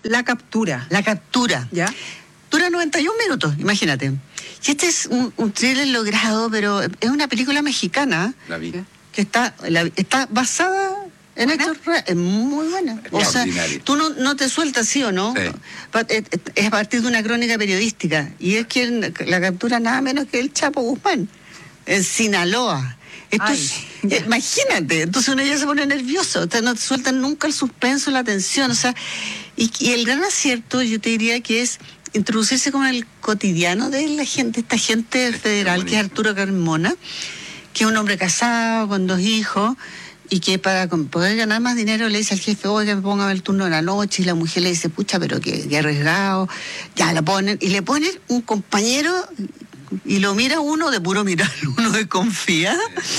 La Captura. La Captura. ¿Ya? Dura 91 minutos, imagínate. Y este es un thriller logrado, pero es una película mexicana. La vi. Que está basada en hechos reales. Es muy buena. O sea, tú no te sueltas, ¿sí o no? Sí. Es a partir de una crónica periodística. Y es que la captura nada menos que el Chapo Guzmán, en Sinaloa. Imagínate, entonces uno ya se pone nervioso, no te sueltan nunca el suspenso, la tensión, o sea, y el gran acierto, yo te diría que es introducirse con el cotidiano de la gente, esta gente federal, que es Arturo Carmona, que es un hombre casado, con 2 hijos, y que para poder ganar más dinero le dice al jefe, oiga, me ponga el turno de la noche, y la mujer le dice, pucha, pero que arriesgado, ya la ponen, y le ponen un compañero, y lo mira uno de puro mirar, uno desconfía.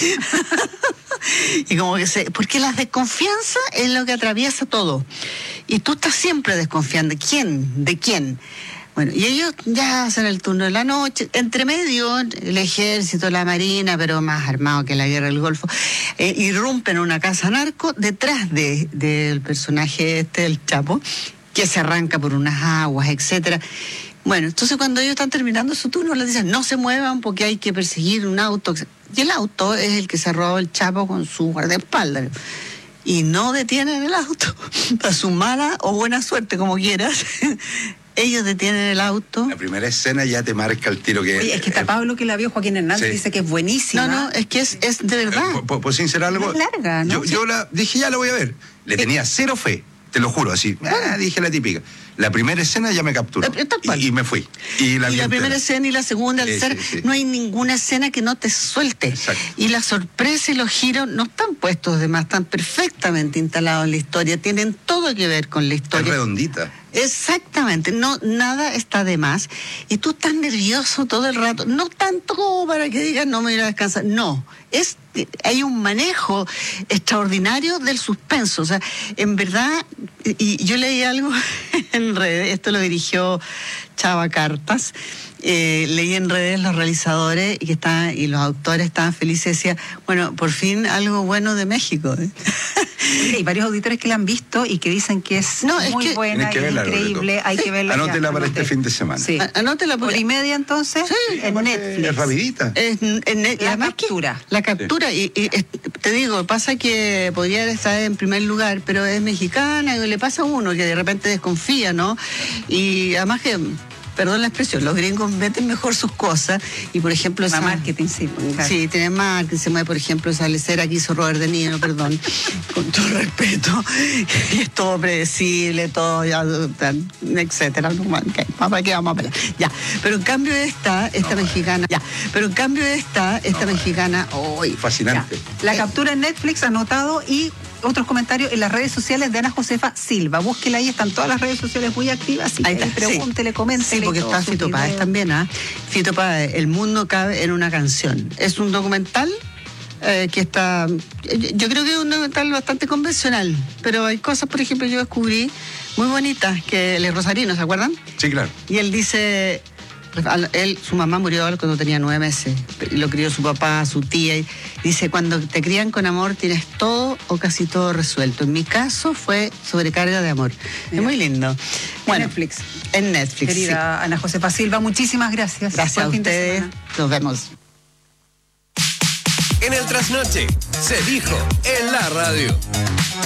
Y como que porque la desconfianza es lo que atraviesa todo. Y tú estás siempre desconfiando. ¿De quién? Bueno, y ellos ya hacen el turno de la noche, entre medio el ejército, la marina, pero más armado que la guerra del Golfo, irrumpen una casa narco detrás del personaje el Chapo, que se arranca por unas aguas, etcétera. Bueno, entonces cuando ellos están terminando su turno, les dicen, no se muevan porque hay que perseguir un auto. Y el auto es el que se robó el Chapo con su guardaespaldas. Y no detienen el auto. A su mala o buena suerte, como quieras. Ellos detienen el auto. La primera escena ya te marca el tiro que... Oye, es que está Pablo, que la vio, Joaquín Hernández, sí. Dice que es buenísima. No, es que es de verdad. Por sincerar algo, es larga, ¿no? yo la dije, ya la voy a ver. Le tenía cero fe, te lo juro, así. Dije la típica. La primera escena ya me capturó. Y me fui. Y la primera escena y la segunda, la tercera, no hay ninguna escena que no te suelte. Exacto. Y la sorpresa y los giros no están puestos de más, están perfectamente instalados en la historia, tienen todo que ver con la historia. Es redondita. Exactamente, nada está de más. Y tú estás nervioso todo el rato, no tanto como para que digas no me voy a descansar, no. Hay un manejo extraordinario del suspenso. O sea, en verdad, y yo leí algo en redes, esto lo dirigió Chava Cartas, leí en redes los realizadores y los autores estaban felices, decía, bueno, por fin algo bueno de México. Hay varios auditores que la han visto y que dicen que es muy buena, es increíble, hay que verla. Anótela para este fin de semana. Sí. Anótela por 1:30 entonces, en Netflix. Es rapidita. La captura. La captura, sí. y te digo, pasa que podría estar en primer lugar, pero es mexicana, y le pasa a uno que de repente desconfía, ¿no? Y además que... Perdón la expresión, los gringos meten mejor sus cosas y, por ejemplo... marketing, sí. Claro. Sí, tienen marketing, se mueve, por ejemplo, esa lecera que hizo Robert De Niro, perdón, con todo respeto, y es todo predecible, todo, ya, etcétera. ¿Para qué vamos a pelear? Ya, pero en cambio esta mexicana... Ya, pero en cambio esta mexicana... Fascinante. La captura en Netflix, anotado, y... Otros comentarios en las redes sociales de Ana Josefa Silva. Búsquela ahí, están todas las redes sociales muy activas. Así que pregúntele, coméntele. Sí, porque está Fito Páez también, Fito Páez, El mundo cabe en una canción. Es un documental que está... Yo creo que es un documental bastante convencional, pero hay cosas, por ejemplo, yo descubrí muy bonitas, que el Rosarino, ¿se acuerdan? Sí, claro. Y él dice... su mamá murió cuando tenía 9 meses, lo crió su papá, su tía, y dice, cuando te crían con amor tienes todo o casi todo resuelto. En mi caso fue sobrecarga de amor. Mira. Es muy lindo. Bueno, en Netflix. Querida Ana Josefa Silva, muchísimas gracias. Gracias a ustedes. Nos vemos. En el Trasnoche se dijo en la radio.